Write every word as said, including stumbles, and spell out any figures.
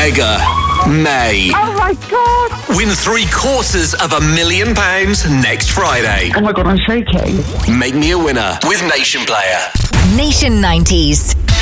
Mega May. Oh my God! Win three quarters of a million pounds next Friday. Oh my God, I'm shaking. Make me a winner with Nation Player. Nation nineties.